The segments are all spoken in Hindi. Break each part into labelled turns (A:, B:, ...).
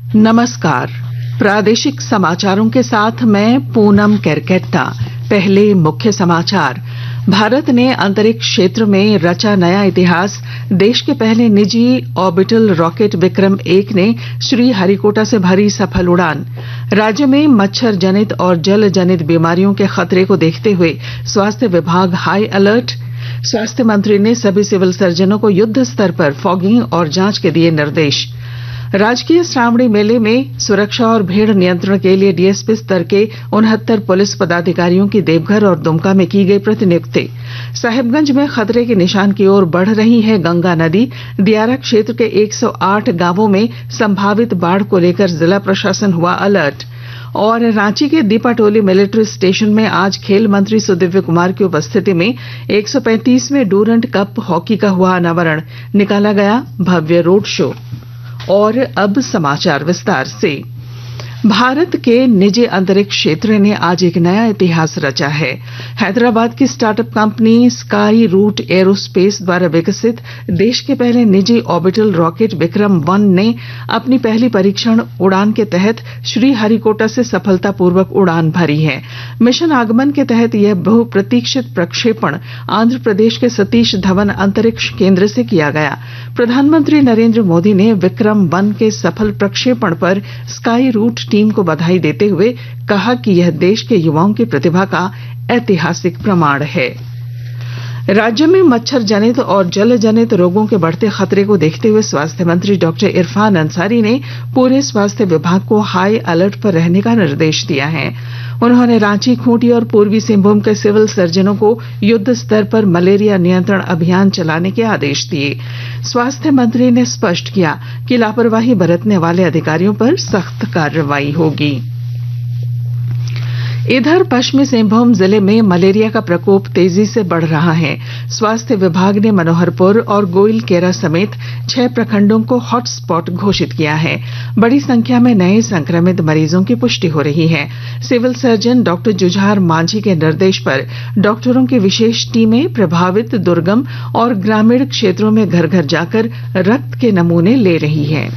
A: नमस्कार। प्रादेशिक समाचारों के साथ मैं पूनम केरकेट्टा। पहले मुख्य समाचार। भारत ने अंतरिक्ष क्षेत्र में रचा नया इतिहास। देश के पहले निजी ऑर्बिटल रॉकेट विक्रम 1 ने श्रीहरिकोटा से भरी सफल उड़ान। राज्य में मच्छर जनित और जल जनित बीमारियों के खतरे को देखते हुए स्वास्थ्य विभाग हाई अलर्ट। स्वास्थ्य मंत्री ने सभी सिविल सर्जनों को युद्ध स्तर पर फॉगिंग और जांच के दिए निर्देश। राजकीय श्रावणी मेले में सुरक्षा और भीड़ नियंत्रण के लिए डीएसपी स्तर के 69 पुलिस पदाधिकारियों की देवघर और दुमका में की गई प्रतिनियुक्ति। साहिबगंज में खतरे के निशान की ओर बढ़ रही है गंगा नदी। दियारा क्षेत्र के 108 गांवों में संभावित बाढ़ को लेकर जिला प्रशासन हुआ अलर्ट। और रांची के दीपाटोली मिलिट्री स्टेशन में आज खेल मंत्री सुदिव्य कुमार की उपस्थिति में 135वें डूरंट कप हॉकी का हुआ अनावरण। निकाला गया भव्य रोड शो। और अब समाचार विस्तार से। भारत के निजी अंतरिक्ष क्षेत्र ने आज एक नया इतिहास रचा है। हैदराबाद की startup company sky root aerospace द्वारा विकसित देश के पहले निजी ऑर्बिटल रॉकेट विक्रम 1 ने अपनी पहली परीक्षण उड़ान के तहत श्रीहरिकोटा से सफलतापूर्वक उड़ान भरी है। मिशन आगमन के तहत यह बहुप्रतीक्षित प्रक्षेपण आंध्र प्रदेश के सतीश धवन अंतरिक्ष केंद्र से किया गया। प्रधानमंत्री नरेंद्र मोदी ने विक्रम 1 के सफल प्रक्षेपण पर स्काई रूट टीम को बधाई देते हुए कहा कि यह देश के युवाओं की प्रतिभा का ऐतिहासिक प्रमाण है। राज्य में मच्छर जनित और जल जनित रोगों के बढ़ते खतरे को देखते हुए स्वास्थ्य मंत्री डॉक्टर इरफान अंसारी ने पूरे स्वास्थ्य विभाग को हाई अलर्ट पर रहने का निर्देश दिया है। उन्होंने रांची, खूंटी और पूर्वी सिंहभूम के सिविल सर्जनों को युद्ध स्तर पर मलेरिया नियंत्रण अभियान चलाने के आदेश दिए। स्वास्थ्य मंत्री ने स्पष्ट किया कि लापरवाही बरतने वाले अधिकारियों पर सख्त कार्रवाई होगी। इधर पश्चिमी सिंहभूम जिले में मलेरिया का प्रकोप तेजी से बढ़ रहा है। स्वास्थ्य विभाग ने मनोहरपुर और गोइलकेरा समेत 6 प्रखंडों को हॉटस्पॉट घोषित किया है। बड़ी संख्या में नए संक्रमित मरीजों की पुष्टि हो रही है। Civil surgeon doctor Jujhar Manjhi के निर्देश पर डॉक्टरों की विशेष टीमें प्रभावित दुर्गम और ग्रामीण क्षेत्रों में घर घर जाकर रक्त के नमूने ले रही है।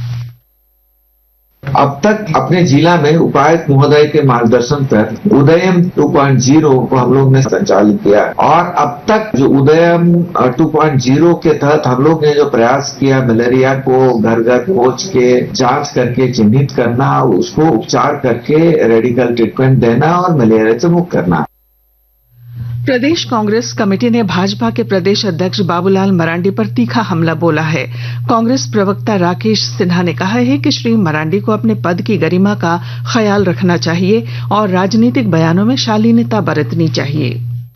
B: अब तक अपने जिला में उपायुक्त महोदय के मार्गदर्शन पर उदयम 2.0 को हम लोग ने संचालित किया और अब तक जो उदयम 2.0 के तहत हम लोग ने जो प्रयास किया मलेरिया को घर घर पहुंच के जांच करके चिन्हित करना, उसको उपचार करके रेडिकल ट्रीटमेंट देना और मलेरिया से मुक्त करना।
A: प्रदेश कांग्रेस कमेटी ने भाजपा के प्रदेश अध्यक्ष बाबूलाल मरांडी पर तीखा हमला बोला है। कांग्रेस प्रवक्ता राकेश सिन्हा ने कहा है कि श्री मरांडी को अपने पद की गरिमा का ख्याल रखना चाहिए और राजनीतिक बयानों में शालीनता बरतनी चाहिए।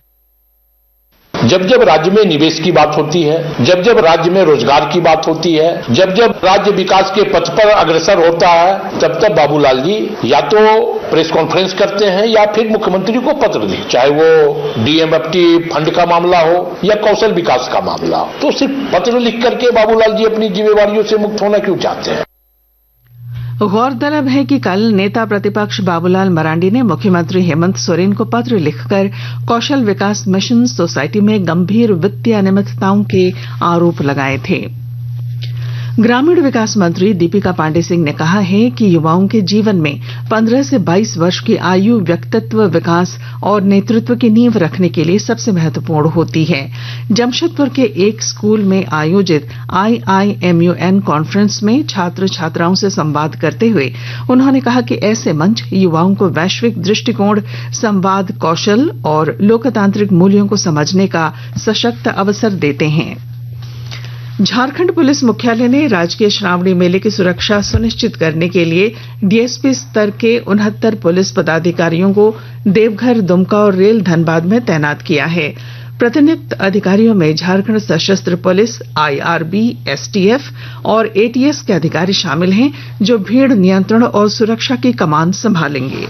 C: जब जब राज्य में निवेश की बात होती है, जब जब राज्य में रोजगार की बात होती है, जब जब राज्य विकास के पथ पर अग्रसर होता है, तब तब बाबूलाल जी या तो प्रेस कॉन्फ्रेंस करते हैं या फिर मुख्यमंत्री को पत्र लिखते, चाहे वो डीएमएफटी फंड का मामला हो या कौशल विकास का मामला हो। तो सिर्फ पत्र लिख करके बाबूलाल जी अपनी जिम्मेवारियों से मुक्त होना क्यों चाहते हैं?
A: गौरतलब है कि कल नेता प्रतिपक्ष बाबूलाल मरांडी ने मुख्यमंत्री हेमंत सोरेन को पत्र लिखकर कौशल विकास मिशन सोसाइटी में गंभीर वित्तीय अनियमितताओं के आरोप लगाए थे। ग्रामीण विकास मंत्री दीपिका पांडे सिंह ने कहा है कि युवाओं के जीवन में 15 से 22 वर्ष की आयु व्यक्तित्व विकास और नेतृत्व की नींव रखने के लिए सबसे महत्वपूर्ण होती है। जमशेदपुर के एक स्कूल में आयोजित IIMUN कॉन्फ्रेंस में छात्र छात्राओं से संवाद करते हुए उन्होंने कहा कि ऐसे मंच युवाओं को वैश्विक दृष्टिकोण, संवाद कौशल और लोकतांत्रिक मूल्यों को समझने का सशक्त अवसर देते हैं। झारखंड पुलिस मुख्यालय ने राजकीय श्रावणी मेले की सुरक्षा सुनिश्चित करने के लिए डीएसपी स्तर के 69 पुलिस पदाधिकारियों को देवघर, दुमका और रेल धनबाद में तैनात किया है। प्रतिनियुक्त अधिकारियों में झारखंड सशस्त्र पुलिस, IRB, STF और ATS के अधिकारी शामिल हैं, जो भीड़ नियंत्रण और सुरक्षा की कमान संभालेंगे।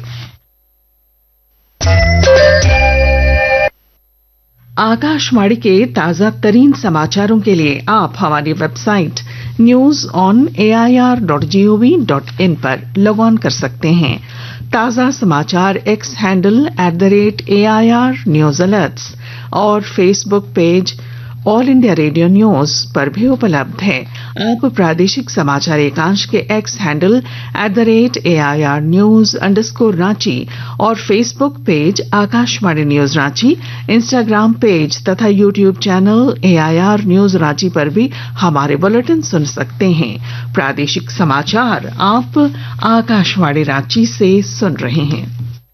A: आकाशवाणी के ताजा तरीन समाचारों के लिए आप हमारी वेबसाइट news.on.air.gov.in पर लॉग ऑन कर सकते हैं। ताजा समाचार X handle @AIR News Alerts और Facebook page all India radio news पर भी उपलब्ध है। आप प्रादेशिक समाचार एकांश के एक्स हैंडल @AIR News_रांची और Facebook page Akashvani news Ranchi, Instagram page तथा YouTube channel AIR news Ranchi पर भी हमारे बुलेटिन सुन सकते हैं। प्रादेशिक समाचार आप आकाशवाणी रांची से सुन रहे हैं।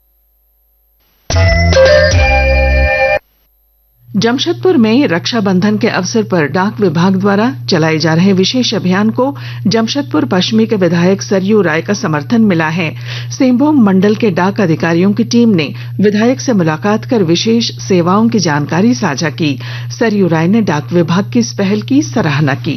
A: जमशेदपुर में रक्षाबंधन के अवसर पर डाक विभाग द्वारा चलाए जा रहे विशेष अभियान को जमशेदपुर पश्चिमी के विधायक सरयू राय का समर्थन मिला है। सिंहभूम मंडल के डाक अधिकारियों की टीम ने विधायक से मुलाकात कर विशेष सेवाओं की जानकारी साझा की। सरयू राय ने डाक विभाग की इस पहल की सराहना की।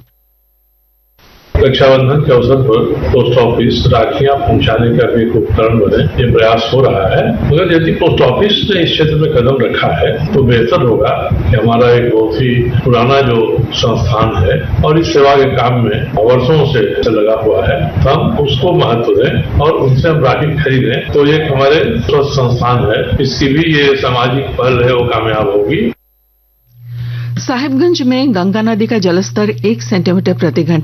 D: रक्षाबंधन के अवसर पर पोस्ट ऑफिस राखियां पहुंचाने का भी एक उपकरण बने, ये प्रयास हो रहा है। मगर यदि पोस्ट ऑफिस ने इस क्षेत्र में कदम रखा है तो बेहतर होगा कि हमारा एक बहुत ही पुराना जो संस्थान है और इस सेवा के काम में वर्षों से लगा हुआ है, तो हम उसको महत्व दें और उनसे हम राखी खरीदें तो एक हमारे स्वस्थ संस्थान है, इसकी भी ये सामाजिक पहल है वो कामयाब होगी।
A: साहिबगंज में गंगा नदी का जलस्तर 1 सेंटीमीटर प्रति घंटे